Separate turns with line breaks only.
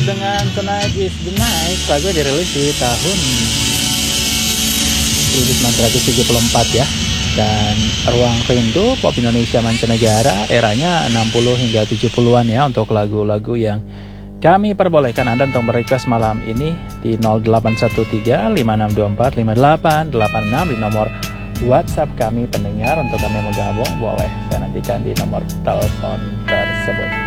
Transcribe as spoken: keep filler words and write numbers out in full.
Dengan Tonight is the Night, lagu dirilis di tahun seribu sembilan ratus tujuh puluh empat ya. Dan Ruang Rindu Pop Indonesia Mancanegara eranya enam puluh hingga tujuh puluhan ya, untuk lagu-lagu yang kami perbolehkan Anda untuk merequest malam ini di nol delapan satu tiga lima enam dua empat lima delapan delapan enam di nomor WhatsApp kami pendengar. Untuk kami menggabung boleh saya nantikan di nomor telepon tersebut.